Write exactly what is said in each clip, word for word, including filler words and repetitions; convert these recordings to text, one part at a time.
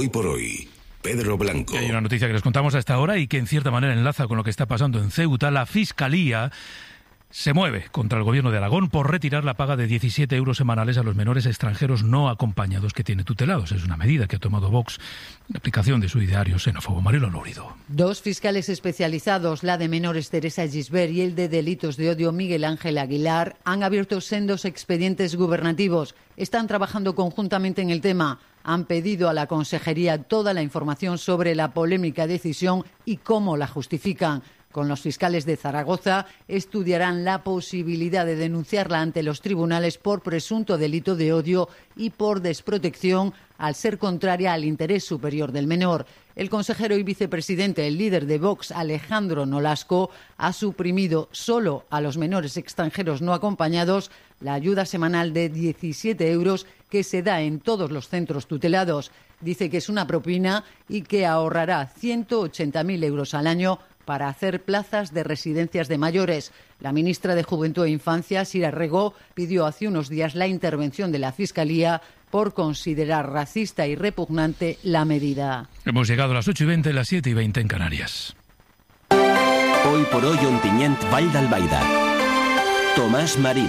Hoy por hoy, Pedro Blanco. Hay una noticia que les contamos a esta hora y que en cierta manera enlaza con lo que está pasando en Ceuta. La Fiscalía se mueve contra el gobierno de Aragón por retirar la paga de diecisiete euros semanales a los menores extranjeros no acompañados que tiene tutelados. Es una medida que ha tomado Vox en aplicación de su ideario xenófobo. Marilo Lórido. Dos fiscales especializados, la de menores Teresa Gisbert y el de delitos de odio Miguel Ángel Aguilar, han abierto sendos expedientes gubernativos. Están trabajando conjuntamente en el tema. Han pedido a la Consejería toda la información sobre la polémica decisión y cómo la justifican. Con los fiscales de Zaragoza estudiarán la posibilidad de denunciarla ante los tribunales por presunto delito de odio y por desprotección al ser contraria al interés superior del menor. El consejero y vicepresidente, el líder de Vox, Alejandro Nolasco, ha suprimido solo a los menores extranjeros no acompañados la ayuda semanal de diecisiete euros que se da en todos los centros tutelados. Dice que es una propina y que ahorrará ciento ochenta mil euros al año para hacer plazas de residencias de mayores. La ministra de Juventud e Infancia, Sira Rego, pidió hace unos días la intervención de la Fiscalía por considerar racista y repugnante la medida. Hemos llegado a las ocho y veinte, las siete y veinte en Canarias. Hoy por hoy, Ontinyent, Vall d'Albaida. Tomás Marín.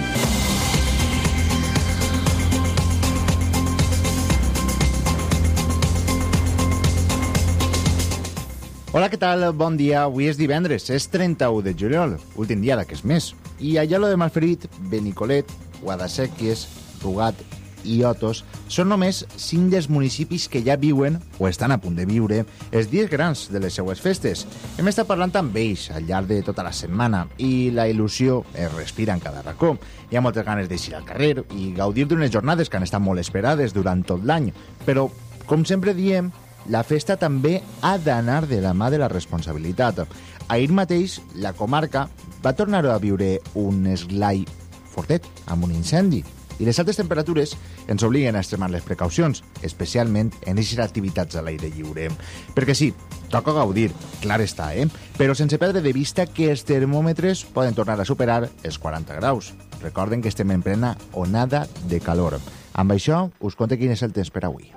Hola, què tal? Bon dia. Avui és divendres, és trenta-u de juliol, últim dia d'aquest mes. I allà lo de Malferit, Benicolet, Guadasséquies, Rugat i Otos són només cinc dels municipis que ja viuen, o estan a punt de viure, els dies grans de les seues festes. Hem estat parlant amb ells al llarg de tota la setmana i la il·lusió es respira en cada racó. Hi ha moltes ganes d'eixir al carrer i gaudir d'unes jornades que han estat molt esperades durant tot l'any. Però, com sempre diem, la festa també ha d'anar de la mà de la responsabilitat. Ahir mateix, la comarca va tornar a viure un esglai fortet amb un incendi. I les altes temperatures ens obliguen a extremar les precaucions, especialment en aquestes activitats a l'aire lliure. Perquè sí, toca gaudir, clar està, eh? Però sense perdre de vista que els termòmetres poden tornar a superar els quaranta graus. Recorden que estem en plena onada de calor. Amb això, us conto quin és el temps per avui.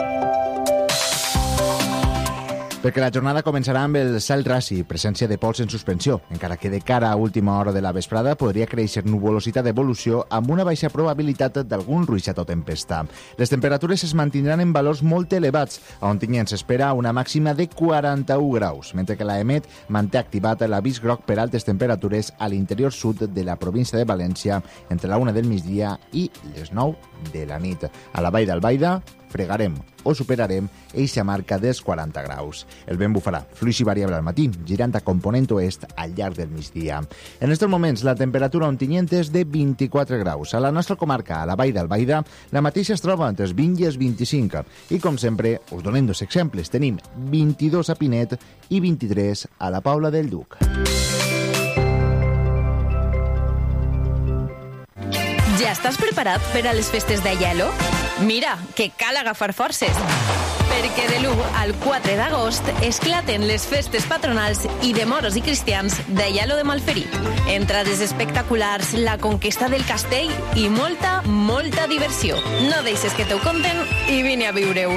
Perquè la jornada començarà amb el cel ras i presència de pols en suspensió, encara que de cara a última hora de la vesprada podria créixer nuvolositat d'evolució amb una baixa probabilitat d'algun ruixat o tempesta. Les temperatures es mantindran en valors molt elevats, a Ontinyent s'espera una màxima de quaranta-u graus, mentre que la EMET manté activat l'avís groc per altes temperatures a l'interior sud de la província de València entre la una del migdia i les nou de la nit. A la Vall d'Albaida fregarem o superarem eixa marca dels quaranta graus. El vent bufarà fluix i variable al matí, girant a component oest al llarg del migdia. En aquests moments, la temperatura a Ontinyent és de vint-i-quatre graus. A la nostra comarca, a la Vall d'Albaida, la mateixa es troba entre els vint i els vint-i-cinc. I, com sempre, us donem dos exemples. Tenim vint-i-dos a Pinet i vint-i-tres a la Paula del Duc. Ja estàs preparat per a les festes d'Aielo? Mira, que cal agafar forces, perquè de l'u al quatre d'agost esclaten les festes patronals i de moros i cristians d'Aielo de Malferit. Entrades espectaculars, la conquesta del castell i molta, molta diversió. No deixes que t'ho conten i vine a viure-ho.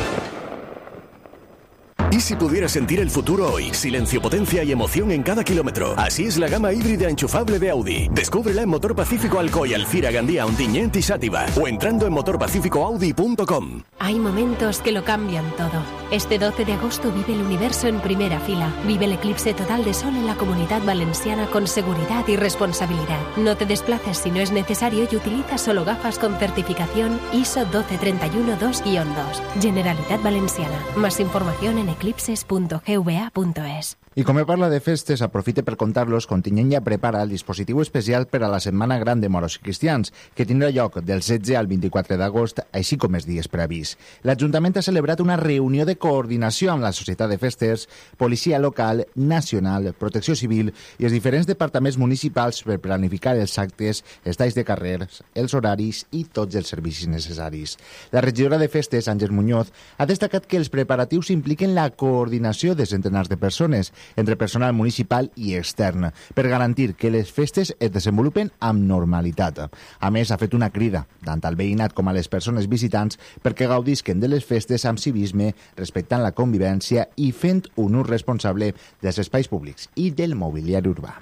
¿Y si pudieras sentir el futuro hoy? Silencio, potencia y emoción en cada kilómetro. Así es la gama híbrida enchufable de Audi. Descúbrela en Motor Pacífico Alcoy, Alcira, Gandía, Ontinyent y Xàtiva. O entrando en motor pacífico audi punto com. Hay momentos que lo cambian todo. Este doce de agosto vive el universo en primera fila. Vive el eclipse total de sol en la Comunidad Valenciana con seguridad y responsabilidad. No te desplaces si no es necesario y utiliza solo gafas con certificación I S O doce treinta y uno dos guion dos. Generalitat Valenciana. Más información en eclipses punto g v a punto es. I com he parlat de festes, aprofite per contar-los que Ontinyent ja prepara el dispositiu especial per a la Setmana Gran de Moros i Cristians, que tindrà lloc del setze al vint-i-quatre d'agost, així com els dies preavís. L'Ajuntament ha celebrat una reunió de coordinació amb la Societat de Festes, Policia Local, Nacional, Protecció Civil i els diferents departaments municipals per planificar els actes, els talls de carrers, els horaris i tots els servicis necessaris. La regidora de Festes, Àngels Muñoz, ha destacat que els preparatius impliquen la coordinació de centenars de persones entre personal municipal i extern, per garantir que les festes es desenvolupen amb normalitat. A més, ha fet una crida, tant al veïnat com a les persones visitants, perquè gaudisquen de les festes amb civisme, respectant la convivència i fent un ús responsable dels espais públics i del mobiliari urbà.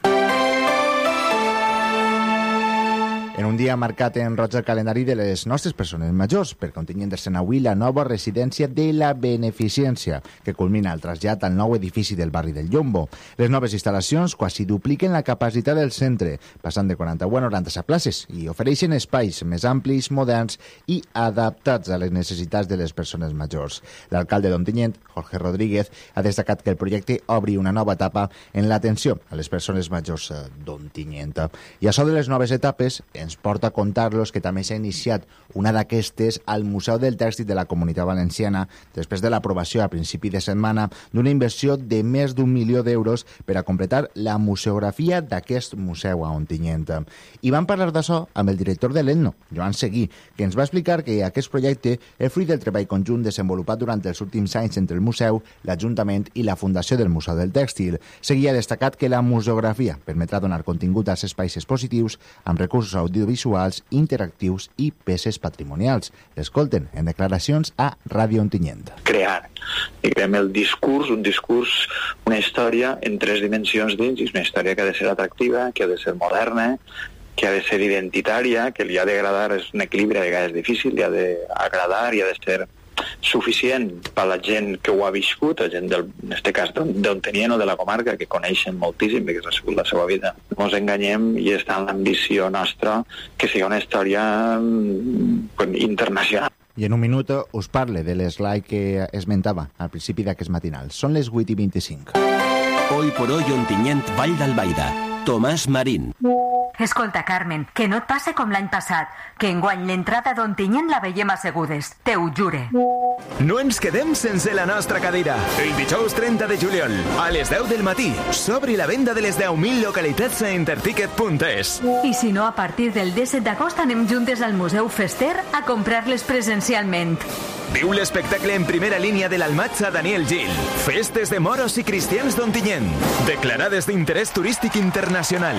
En un dia marcat en roig el calendari de les nostres persones majors, perquè Ontinyent estrena avui la nova residència de la Beneficència, que culmina el trasllat al nou edifici del barri del Llombo. Les noves instal·lacions quasi dupliquen la capacitat del centre, passant de quaranta-u a noranta-set places, i ofereixen espais més amplis, moderns i adaptats a les necessitats de les persones majors. L'alcalde d'Ontinyent, Jorge Rodríguez, ha destacat que el projecte obri una nova etapa en l'atenció a les persones majors d'Ontinyent. I això de les noves etapes ens porta a contar-los que també s'ha iniciat una d'aquestes al Museu del Tèxtil de la Comunitat Valenciana després de l'aprovació a principi de setmana d'una inversió de més d'un milió d'euros per a completar la museografia d'aquest museu a Ontinyent. I vam parlar d'això amb el director de l'Etno, Joan Seguí, que ens va explicar que aquest projecte és fruit del treball conjunt desenvolupat durant els últims anys entre el museu, l'Ajuntament i la Fundació del Museu del Tèxtil. Seguí ha destacat que la museografia permetrà donar contingut als espais expositius amb recursos audiovisuals, interactius i peces patrimonials. L'escolten en declaracions a Ràdio Ontinyent. Crear. I creem el discurs, un discurs, una història en tres dimensions dins, i és una història que ha de ser atractiva, que ha de ser moderna, que ha de ser identitària, que li ha d'agradar, és un equilibri a vegades difícil, li ha d'agradar i ha de ser suficient per a la gent que ho ha viscut, la gent, del, en aquest cas, d'Ontinyent o de la comarca, que coneixen moltíssim, perquè ha sigut la seva vida. No ens enganyem i està en l'ambició nostra que sigui una història pues, internacional. I en un minut us parle de l'eslai que esmentava al principi d'aquest matinal. Són les vuit i vint-i-cinc. Hoy por hoy Ontinyent, Vall d'Albaida. Tomàs Marín. Escolta, Carmen, que no et passe com l'any passat, que enguany l'entrada d'Ontinyent la veiem assegudes, te ho jure. No ens quedem sense la nostra cadira. El dijous trenta de juliol, a les deu del matí, s'obri la venda de les deu mil localitats a interticket punt es. I si no, a partir del disset d'agost anem juntes al Museu Fester a comprar-les presencialment. Viu l'espectacle en primera línia de l'Almatxa Daniel Gil. Festes de moros i cristians d'Ontinyent, declarades d'interès turístic internacional.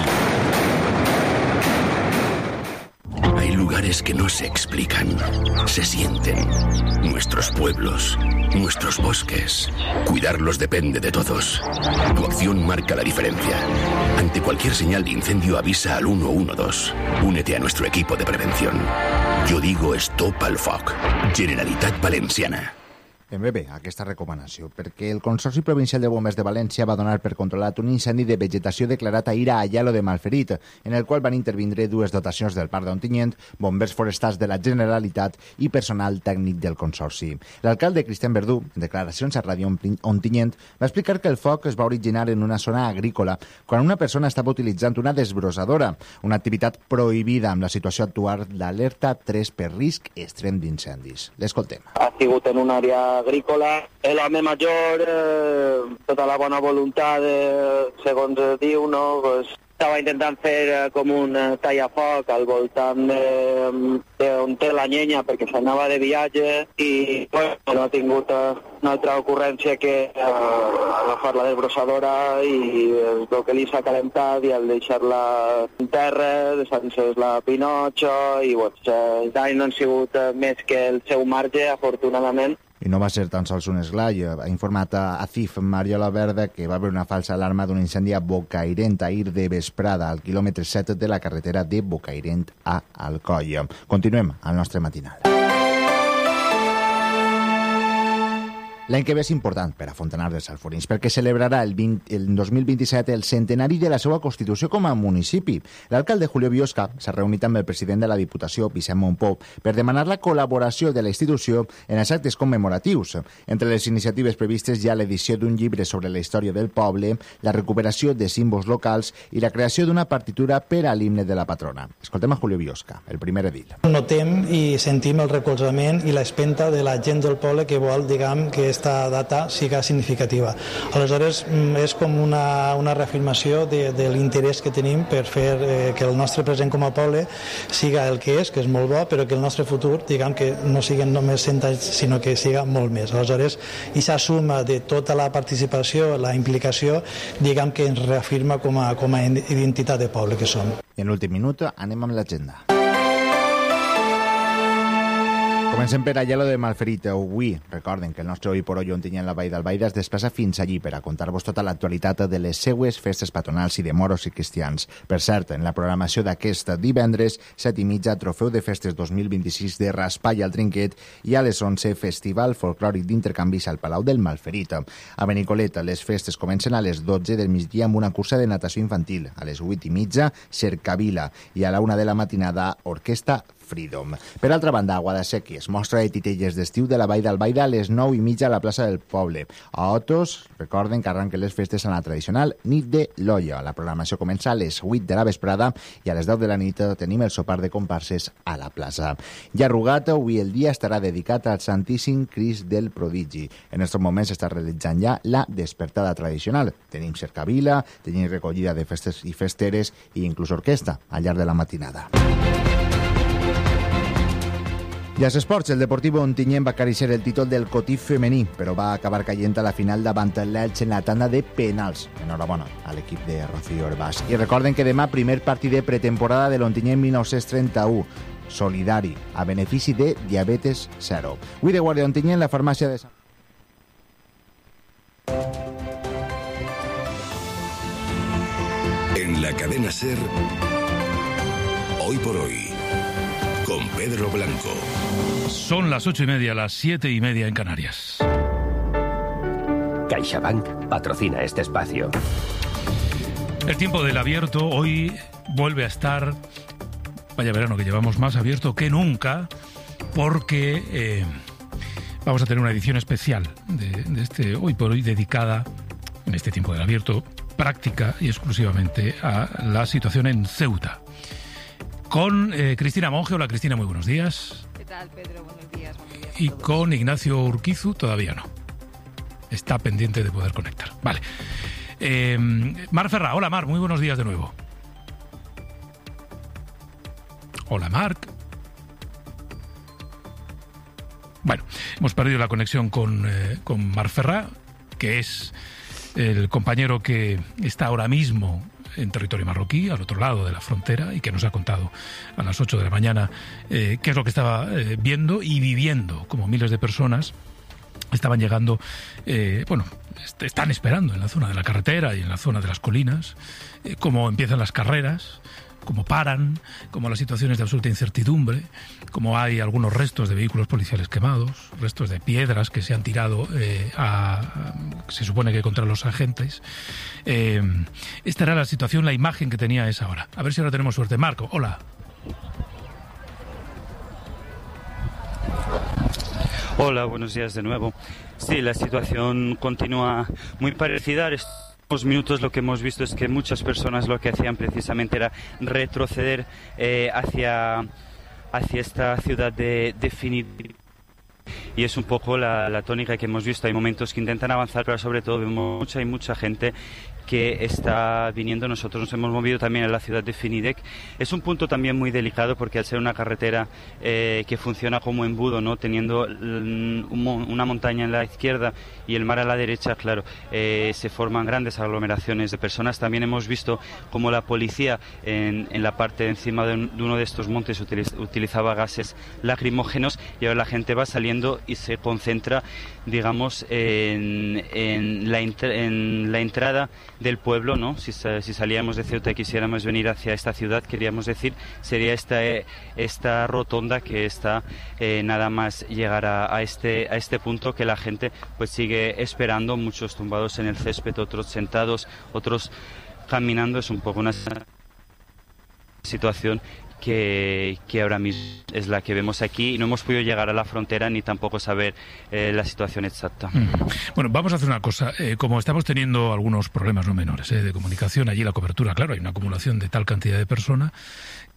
Hay lugares que no se explican, se sienten. Nuestros pueblos, nuestros bosques. Cuidarlos depende de todos. Tu acción marca la diferencia. Ante cualquier señal de incendio avisa al uno uno dos. Únete a nuestro equipo de prevención. Yo digo Stop al Foc. Generalitat Valenciana. En breve, aquesta recomanació, perquè el Consorci Provincial de Bombers de València va donar per controlat un incendi de vegetació declarat ahir a Ayalo de Malferit, en el qual van intervindre dues dotacions del Parc d'Ontinyent, bombers forestals de la Generalitat i personal tècnic del Consorci. L'alcalde Cristian Verdú, en declaracions a Ràdio Ontinyent, va explicar que el foc es va originar en una zona agrícola quan una persona estava utilitzant una desbrossadora, una activitat prohibida amb la situació actual d'alerta tres per risc extrem d'incendis. L'escoltem. Ha sigut en una àrea agrícola. L'home major, eh, tota la bona voluntat, eh, segons diu, no, pues, estava intentant fer eh, com un eh, tallafoc al voltant d'on té la llenya perquè s'anava de viatge i bueno, no ha tingut eh, una altra ocurrència que eh, agafar la desbrossadora i es veu que li s'ha calentat i al deixar-la en terra s'ha encès la pinotxa i bueno, els danys no han sigut eh, més que el seu marge, afortunadament. I no va ser tan sols un esglai. Ha informat a C I F Mariola Verda que va haver una falsa alarma d'un incendi a Bocairent ahir de vesprada, al quilòmetre set de la carretera de Bocairent a Alcoi. Continuem al nostre matinal. L'any que ve és important per a Fontanar dels Alforins perquè celebrarà el, vint, el dos mil vint-i-set el centenari de la seva Constitució com a municipi. L'alcalde Julio Biosca s'ha reunit amb el president de la Diputació, Vicent Montpó, per demanar la col·laboració de la institució en els actes commemoratius. Entre les iniciatives previstes hi ha l'edició d'un llibre sobre la història del poble, la recuperació de símbols locals i la creació d'una partitura per a l'himne de la patrona. Escoltem a Julio Biosca, el primer edil. Notem i sentim el recolzament i l'espenta de la gent del poble que vol, diguem, que este aquesta data siga significativa. Aleshores, és com una, una reafirmació de, de l'interès que tenim per fer eh, que el nostre present com a poble siga el que és, que és molt bo, però que el nostre futur, diguem, que no siguin només cent anys, sinó que siga molt més. Aleshores, aquesta suma de tota la participació, la implicació, diguem que ens reafirma com a, com a identitat de poble que som. I en l'últim minut anem amb l'agenda. Comencem per allà lo de Malferit. Avui, recorden que el nostre Oi por Hoy Ontinyent la Vall d'Albaida es desplaça fins allí per a contar-vos tota l'actualitat de les seues festes patronals i de moros i cristians. Per cert, en la programació d'aquest divendres, set i mitja, Trofeu de Festes dos mil vint-i-sis de Raspall al Trinquet i a les onze, Festival Folclòric d'Intercanvis al Palau del Malferit. A Benicolet, les festes comencen a les dotze del migdia amb una cursa de natació infantil. A les vuit i mitja, Cercavila i a la una de la matinada, Orquestra Freedom. Per altra banda, a Guadasséquies, mostra de titelles d'estiu de la Vall d'Albaida a les nou i mitja a la plaça del Poble. A Otos, recorden que arranquen les festes a la tradicional nit de l'Olla. La programació comença a les vuit de la vesprada i a les deu de la nit tenim el sopar de comparses a la plaça. I a Rugat, avui el dia estarà dedicat al Santíssim Crist del Prodigi. En aquests moments s'està realitzant ja la despertada tradicional. Tenim cercavila, tenim recollida de festes i festeres i inclús orquestra al llarg de la matinada. I als esports, el Deportivo Ontinyent va acariciar el títol del Cotí femení, però va acabar caient a la final davant l'Elche en la tanda de penals. Enhorabona a l'equip de Rocío Herbàs. I recorden que demà primer partit de pretemporada de l'Ontinyent mil nou-cents trenta-u, solidari, a benefici de Diabetes Zero. Avui de Guàrdia Ontinyent, la farmàcia de Sant... En la cadena SER, Hoy por Hoy, con Pedro Blanco. Son las ocho y media, las siete y media en Canarias. CaixaBank patrocina este espacio. El tiempo del abierto hoy vuelve a estar, vaya verano que llevamos más abierto que nunca, porque eh, vamos a tener una edición especial de, de este Hoy por Hoy dedicada, en este tiempo del abierto, práctica y exclusivamente a la situación en Ceuta. Con eh, Cristina Monge. Hola Cristina, muy buenos días. ¿Qué tal, Pedro? Buenos días. Buenos días y con Ignacio Urquizu todavía no. Está pendiente de poder conectar. Vale. Eh, Mar Ferrá. Hola Mar, muy buenos días de nuevo. Hola Marc. Bueno, hemos perdido la conexión con, eh, con Mar Ferrá, que es el compañero que está ahora mismo en territorio marroquí, al otro lado de la frontera, y que nos ha contado a las ocho de la mañana eh, qué es lo que estaba eh, viendo y viviendo, como miles de personas estaban llegando, eh, bueno, est- están esperando en la zona de la carretera y en la zona de las colinas, eh, cómo empiezan las carreras, cómo paran, cómo las situaciones de absoluta incertidumbre, cómo hay algunos restos de vehículos policiales quemados, restos de piedras que se han tirado eh, a, a, se supone que contra los agentes. Eh, esta era la situación, la imagen que tenía a esa hora. A ver si ahora tenemos suerte. Marco, hola. Hola, buenos días de nuevo. Sí, la situación continúa muy parecida. Estos minutos lo que hemos visto es que muchas personas lo que hacían precisamente era retroceder eh, hacia, hacia esta ciudad de, de Finid. Y es un poco la, la tónica que hemos visto. Hay momentos que intentan avanzar, pero sobre todo vemos mucha y mucha gente que está viniendo. Nosotros nos hemos movido también a la ciudad de Finidec. Es un punto también muy delicado porque al ser una carretera eh, que funciona como embudo, ¿no? Teniendo un, una montaña en la izquierda y el mar a la derecha, claro, eh, se forman grandes aglomeraciones de personas. También hemos visto cómo la policía en, en la parte de encima de, un, de uno de estos montes utiliz, utilizaba gases lacrimógenos, y ahora la gente va saliendo y se concentra, digamos, en, en, la, en la entrada del pueblo, ¿no? Si, si salíamos de Ceuta y quisiéramos venir hacia esta ciudad, queríamos decir, sería esta, esta rotonda que está eh, nada más llegar a, a, este, a este punto, que la gente pues sigue esperando, muchos tumbados en el césped, otros sentados, otros caminando. Es un poco una situación Que, que ahora mismo es la que vemos aquí, y no hemos podido llegar a la frontera ni tampoco saber eh, la situación exacta. Mm. Bueno, vamos a hacer una cosa. Eh, como estamos teniendo algunos problemas no menores eh, de comunicación, allí la cobertura, claro, hay una acumulación de tal cantidad de personas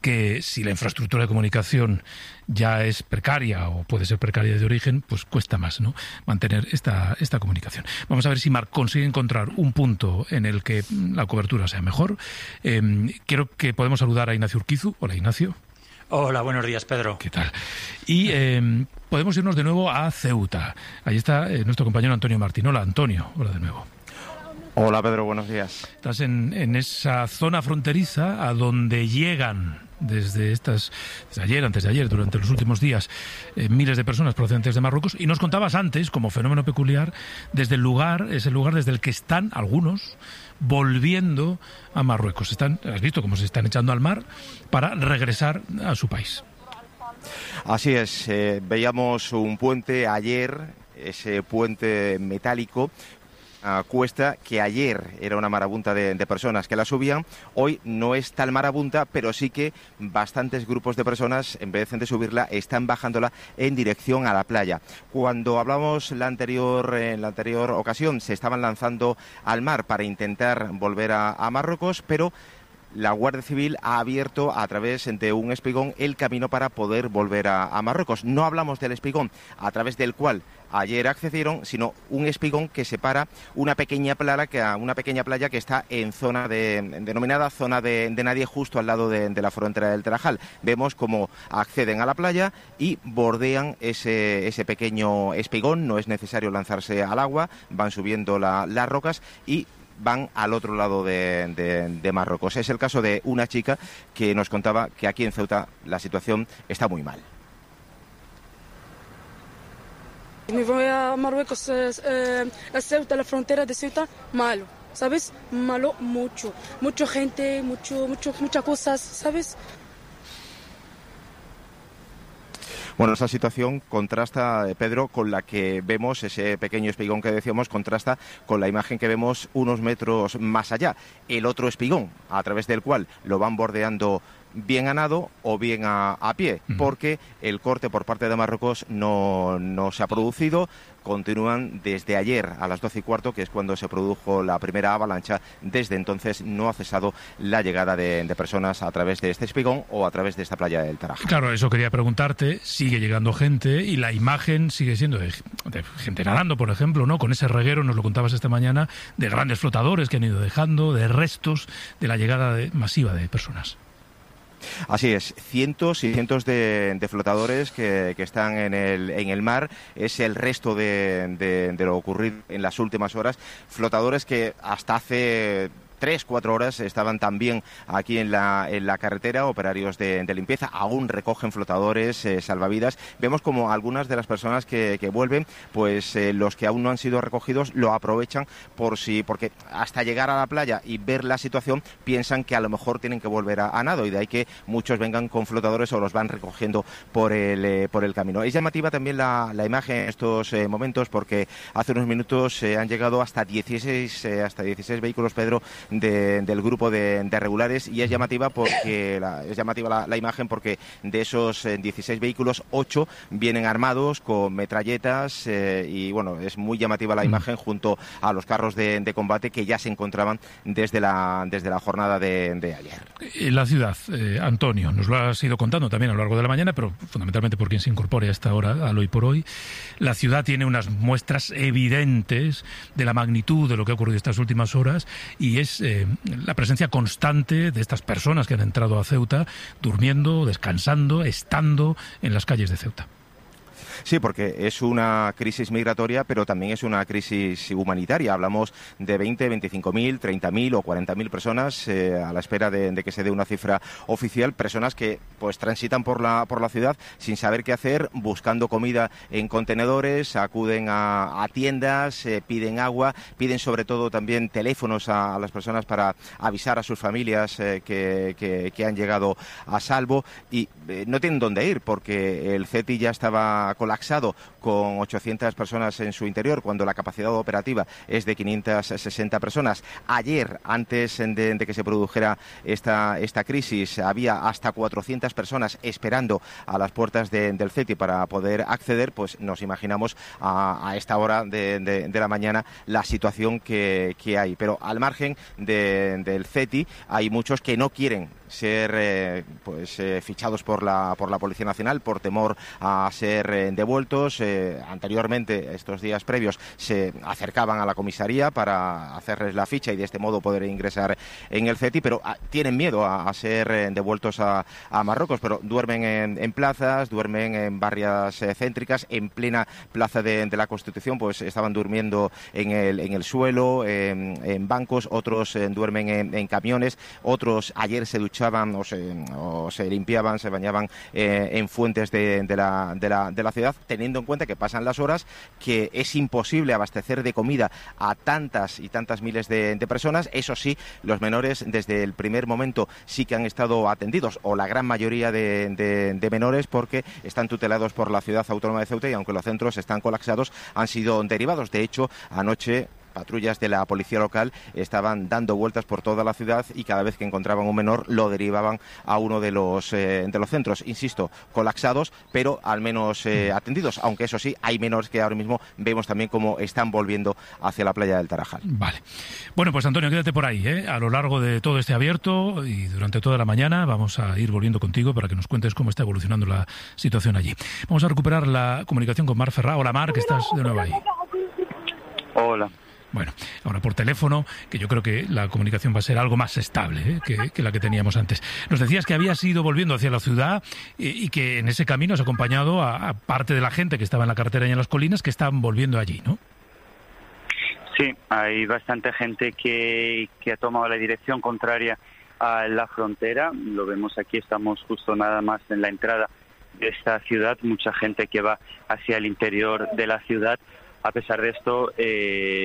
que si la infraestructura de comunicación ya es precaria o puede ser precaria de origen, pues cuesta más, ¿no?, mantener esta, esta comunicación. Vamos a ver si Marc consigue encontrar un punto en el que la cobertura sea mejor. Eh, quiero que podemos saludar a Ignacio Urquizu. Hola, Ignacio. Hola, buenos días, Pedro. ¿Qué tal? Y eh, podemos irnos de nuevo a Ceuta. Ahí está eh, nuestro compañero Antonio Martín. Hola, Antonio. Hola de nuevo. Hola, Pedro. Buenos días. Estás en, en esa zona fronteriza a donde llegan desde estas desde ayer, antes de ayer, durante los últimos días, eh, miles de personas procedentes de Marruecos. Y nos contabas antes, como fenómeno peculiar, desde el lugar, es el lugar desde el que están algunos volviendo a Marruecos. Están, has visto cómo se están echando al mar para regresar a su país. Así es. Eh, veíamos un puente ayer, ese puente metálico, a cuesta, que ayer era una marabunta de, de personas que la subían. Hoy no es tal marabunta, pero sí que bastantes grupos de personas, en vez de subirla, están bajándola en dirección a la playa. Cuando hablamos la anterior, en la anterior ocasión, se estaban lanzando al mar para intentar volver a, a Marruecos, pero la Guardia Civil ha abierto a través de un espigón el camino para poder volver a, a Marruecos. No hablamos del espigón a través del cual ayer accedieron, sino un espigón que separa una pequeña playa que, una pequeña playa que está en zona de, denominada zona de, de nadie, justo al lado de, de la frontera del Tarajal. Vemos cómo acceden a la playa y bordean ese, ese pequeño espigón. No es necesario lanzarse al agua, van subiendo la, las rocas y van al otro lado de, de, de Marruecos. Es el caso de una chica que nos contaba que aquí en Ceuta la situación está muy mal. Me voy a Marruecos, eh, a Ceuta, la frontera de Ceuta, malo, ¿sabes? Malo mucho, mucha gente, mucho, mucho, muchas cosas, ¿sabes? Bueno, esa situación contrasta, Pedro, con la que vemos, ese pequeño espigón que decíamos, contrasta con la imagen que vemos unos metros más allá. El otro espigón, a través del cual lo van bordeando bien a nado o bien a, a pie, porque el corte por parte de Marruecos no, no se ha producido. Continúan desde ayer a las doce y cuarto, que es cuando se produjo la primera avalancha. Desde entonces no ha cesado la llegada de, de personas a través de este espigón o a través de esta playa del Tarajal. Claro, eso quería preguntarte. Sigue llegando gente y la imagen sigue siendo de, de gente nadando, por ejemplo, ¿no? Con ese reguero, nos lo contabas esta mañana, de grandes flotadores que han ido dejando, de restos de la llegada de, masiva de personas. Así es, cientos y cientos de, de flotadores que, que están en el, en el mar. Es el resto de, de, de lo ocurrido en las últimas horas. Flotadores que hasta hace tres, cuatro horas estaban también aquí en la, en la carretera, operarios de, de limpieza, aún recogen flotadores, eh, salvavidas. Vemos como algunas de las personas que, que vuelven, pues eh, los que aún no han sido recogidos lo aprovechan por si, porque hasta llegar a la playa y ver la situación piensan que a lo mejor tienen que volver a, a nado, y de ahí que muchos vengan con flotadores o los van recogiendo por el, eh, por el camino. Es llamativa también la, la imagen en estos eh, momentos, porque hace unos minutos eh, han llegado hasta dieciséis, eh, hasta dieciséis vehículos, Pedro, De, del grupo de, de regulares, y es llamativa porque la, es llamativa la, la imagen porque de esos eh, dieciséis vehículos, ocho vienen armados con metralletas eh, y bueno, es muy llamativa la imagen junto a los carros de, de combate que ya se encontraban desde la, desde la jornada de, de ayer. En la ciudad, eh, Antonio, nos lo has ido contando también a lo largo de la mañana, pero fundamentalmente por quien se incorpore a esta hora, al hoy por hoy. La ciudad tiene unas muestras evidentes de la magnitud de lo que ha ocurrido estas últimas horas, y es eh, la presencia constante de estas personas que han entrado a Ceuta, durmiendo, descansando, estando en las calles de Ceuta. Sí, porque es una crisis migratoria, pero también es una crisis humanitaria. Hablamos de veinte, veinticinco mil, treinta mil o cuarenta mil personas eh, a la espera de, de que se dé una cifra oficial. Personas que pues transitan por la por la ciudad sin saber qué hacer, buscando comida en contenedores, acuden a, a tiendas, eh, piden agua, piden sobre todo también teléfonos a, a las personas para avisar a sus familias eh, que, que, que han llegado a salvo, y eh, no tienen dónde ir porque el CETI ya estaba colapsado con ochocientas personas en su interior, cuando la capacidad operativa es de quinientas sesenta personas. Ayer, antes de, de que se produjera esta, esta crisis, había hasta cuatrocientas personas esperando a las puertas de, del CETI para poder acceder. Pues nos imaginamos a, a esta hora de, de, de la mañana la situación que, que hay. Pero al margen de, del CETI hay muchos que no quieren ser eh, pues eh, fichados por la por la Policía Nacional por temor a ser eh, devueltos. Eh, anteriormente, estos días previos, se acercaban a la comisaría para hacerles la ficha y de este modo poder ingresar en el CETI, pero ah, tienen miedo a, a ser eh, devueltos a, a Marruecos, pero duermen en, en plazas, duermen en barrias eh, céntricas, en plena plaza de, de la Constitución, pues estaban durmiendo en el, en el suelo, en, en bancos, otros eh, duermen en, en camiones, otros ayer se duchaban o se, o se limpiaban, se bañaban eh, en fuentes de, de, la, de, la, de la ciudad, teniendo en cuenta que pasan las horas, que es imposible abastecer de comida a tantas y tantas miles de, de personas. Eso sí, los menores desde el primer momento sí que han estado atendidos, o la gran mayoría de, de, de menores, porque están tutelados por la Ciudad Autónoma de Ceuta y aunque los centros están colapsados, han sido derivados. De hecho, anoche patrullas de la policía local estaban dando vueltas por toda la ciudad y cada vez que encontraban un menor lo derivaban a uno de los eh, de los centros, insisto, colapsados, pero al menos eh, atendidos, aunque eso sí, hay menores que ahora mismo vemos también cómo están volviendo hacia la playa del Tarajal. Vale. Bueno, pues Antonio, quédate por ahí, ¿eh? A lo largo de todo este abierto y durante toda la mañana vamos a ir volviendo contigo para que nos cuentes cómo está evolucionando la situación allí. Vamos a recuperar la comunicación con Mar Ferrá. Hola, Mar, que estás de nuevo ahí. Hola. Bueno, ahora por teléfono, que yo creo que la comunicación va a ser algo más estable ¿eh? que, que la que teníamos antes. Nos decías que habías ido volviendo hacia la ciudad y, y que en ese camino has acompañado a, a parte de la gente que estaba en la carretera y en las colinas que están volviendo allí, ¿no? Sí, hay bastante gente que, que ha tomado la dirección contraria a la frontera. Lo vemos aquí, estamos justo nada más en la entrada de esta ciudad. Mucha gente que va hacia el interior de la ciudad. A pesar de esto, eh,